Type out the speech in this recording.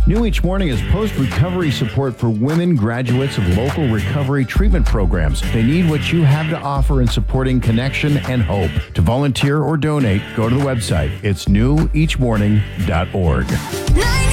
New each morning is post-recovery support for women graduates of local recovery treatment programs. They need what you have to offer in supporting connection and hope. To volunteer or donate, go to the website. It's neweachmorning.org.